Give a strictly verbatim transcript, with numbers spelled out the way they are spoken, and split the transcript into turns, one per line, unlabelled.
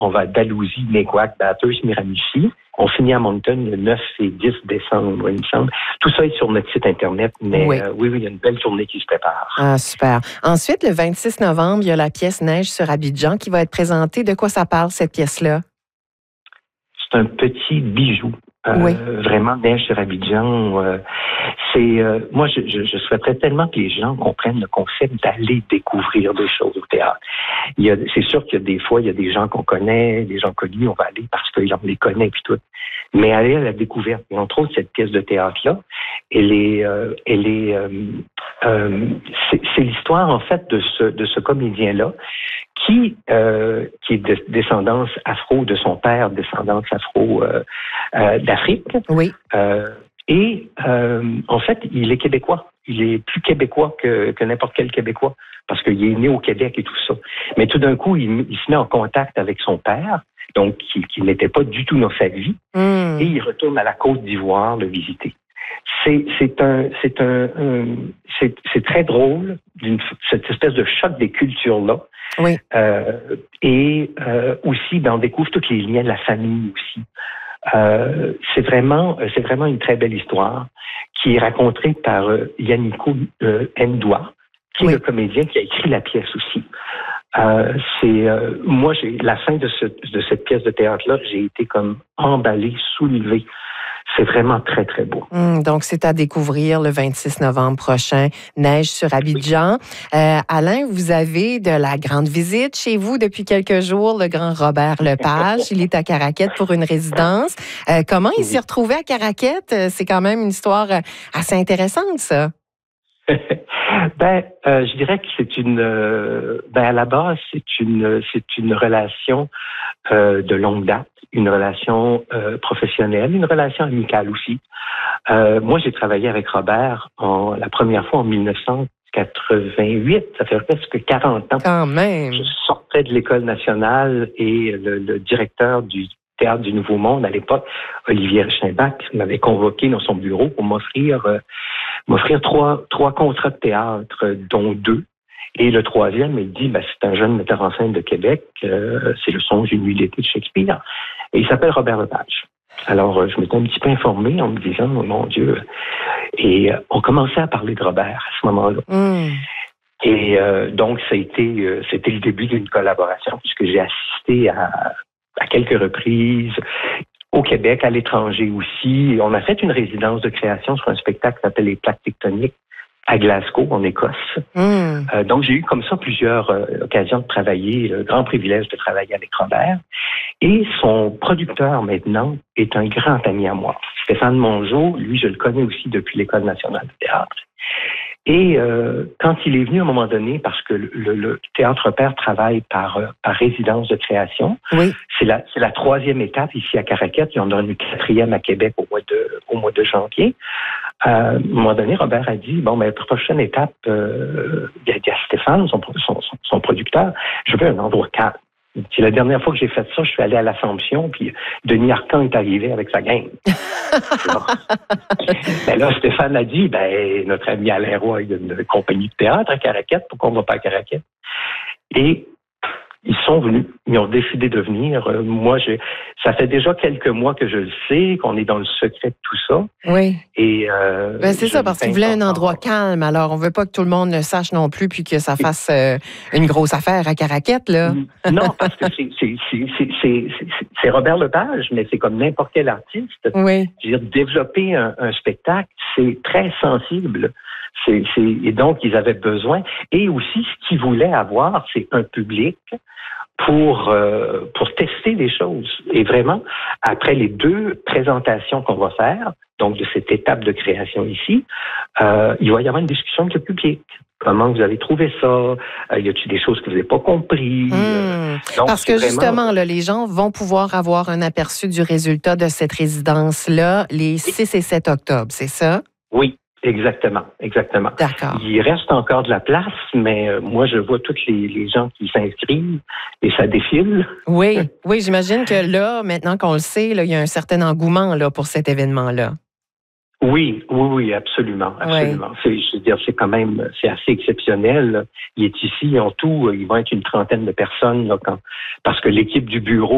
On va à Dalhousie, Neguac, Bathurst, Miramichi. On finit à Moncton le neuf et dix décembre, il me semble. Tout ça est sur notre site Internet, mais oui, euh, oui, oui, il y a une belle tournée qui se prépare.
Ah, super. Ensuite, le vingt-six novembre, il y a la pièce Neige sur Abidjan qui va être présentée. De quoi ça parle, cette pièce-là?
C'est un petit bijou. Euh,
oui.
Vraiment, Neige sur Abidjan. Euh, c'est, euh, moi, je, je, je souhaiterais tellement que les gens comprennent le concept d'aller découvrir des choses au théâtre. Il y a, c'est sûr qu'il y a des fois, il y a des gens qu'on connaît, des gens connus, on va aller parce qu'on les connaît puis tout. Mais aller à la découverte. Et entre autres, cette pièce de théâtre-là, elle est, euh, elle est, euh, euh, c'est, c'est l'histoire en fait de ce, de ce comédien-là qui, euh, qui est de descendance afro de son père, descendance afro euh, euh, d'Afrique.
Oui.
Euh, et euh, en fait, il est québécois. Il est plus québécois que, que n'importe quel Québécois parce qu'il est né au Québec et tout ça. Mais tout d'un coup, il, il se met en contact avec son père, donc qui, qui n'était pas du tout dans sa vie, mm. et il retourne à la Côte d'Ivoire le visiter. C'est, c'est un, c'est un, un c'est, c'est très drôle, d'une, cette espèce de choc des cultures-là.
Oui.
Euh, et euh, aussi, ben, on découvre tous les liens de la famille aussi. Euh, c'est vraiment, c'est vraiment une très belle histoire qui est racontée par euh, Yannico euh, Ndoua, qui oui. est le comédien qui a écrit la pièce aussi. Euh, c'est euh, moi, j'ai la fin de, ce, de cette pièce de théâtre-là, j'ai été comme emballé, soulevé. C'est vraiment très, très beau.
Mmh, donc, c'est à découvrir le vingt-six novembre prochain, Neige sur Abidjan. Oui. Euh, Alain, vous avez de la grande visite chez vous depuis quelques jours, le grand Robert Lepage. Il est à Caraquette pour une résidence. Euh, comment il s'est retrouvé à Caraquette? C'est quand même une histoire assez intéressante, ça.
ben, euh, je dirais que c'est une... Euh, ben, à la base, c'est une, c'est une relation euh, de longue date. Une relation euh, professionnelle, une relation amicale aussi. Euh, moi, j'ai travaillé avec Robert en, la première fois en dix-neuf cent quatre-vingt-huit. Ça fait presque quarante ans.
Quand même.
Je sortais de l'École nationale et le, le directeur du Théâtre du Nouveau Monde à l'époque, Olivier Reichenbach, m'avait convoqué dans son bureau pour m'offrir, euh, m'offrir trois, trois contrats de théâtre, dont deux. Et le troisième, il dit, ben, c'est un jeune metteur en scène de Québec, euh, c'est le songe d'une nuit d'été de Shakespeare, et il s'appelle Robert Lepage. Alors, je m'étais un petit peu informé en me disant, oh, mon Dieu, et euh, on commençait à parler de Robert à ce moment-là. Mm. Et euh, donc, ça a été, euh, c'était le début d'une collaboration, puisque j'ai assisté à, à quelques reprises au Québec, à l'étranger aussi. Et on a fait une résidence de création sur un spectacle qui s'appelle Les Plaques tectoniques, à Glasgow, en Écosse. Mm. Euh, donc, j'ai eu comme ça plusieurs euh, occasions de travailler, le grand privilège de travailler avec Robert. Et son producteur, maintenant, est un grand ami à moi. Stéphane Mongeau, lui, je le connais aussi depuis l'École nationale de théâtre. Et euh, quand il est venu à un moment donné, parce que le, le, le Théâtre Repère travaille par, euh, par résidence de création, oui. c'est, la, c'est la troisième étape ici à Caraquette. Il y en a une quatrième à Québec au mois de, au mois de janvier. Euh, à un moment donné, Robert a dit, bon, ben, prochaine étape, euh, il y a Stéphane, son, son, son producteur, je veux un endroit calme. C'est la dernière fois que j'ai fait ça, je suis allé à l'Assomption, puis Denis Arcand est arrivé avec sa gang. Ben là, Stéphane a dit, ben, notre ami Alain Roy, il y a une compagnie de théâtre à Caraquette, pourquoi on ne va pas à Caraquette? Et ils sont venus, ils ont décidé de venir. Euh, moi, j'ai, ça fait déjà quelques mois que je le sais, qu'on est dans le secret de tout ça.
Oui.
Et euh,
ben c'est ça, parce qu'ils voulaient un endroit calme. Alors, on ne veut pas que tout le monde le sache non plus, puis que ça fasse euh, une grosse affaire à Caraquette, là.
Non, parce que c'est, c'est, c'est, c'est, c'est, c'est, c'est Robert Lepage, mais c'est comme n'importe quel artiste.
Oui.
Je veux dire, développer un, un spectacle, c'est très sensible. C'est, c'est, et donc, ils avaient besoin. Et aussi, ce qu'ils voulaient avoir, c'est un public pour euh, pour tester les choses. Et vraiment, après les deux présentations qu'on va faire, donc de cette étape de création ici, euh, il va y avoir une discussion avec le public. Comment vous avez trouvé ça? Euh, y a-t-il des choses que vous n'avez pas compris?
Mmh. Donc, parce que vraiment... justement, là, les gens vont pouvoir avoir un aperçu du résultat de cette résidence-là les six et sept octobre, c'est ça?
Oui. Exactement, exactement.
D'accord.
Il reste encore de la place, mais euh, moi, je vois tous les, les gens qui s'inscrivent et ça défile.
Oui, oui, j'imagine que là, maintenant qu'on le sait, là, il y a un certain engouement là, pour cet événement-là.
Oui, oui, oui, absolument, absolument. Oui. C'est, je veux dire, c'est quand même, c'est assez exceptionnel. Il est ici, en tout, il va être une trentaine de personnes là, quand, parce que l'équipe du bureau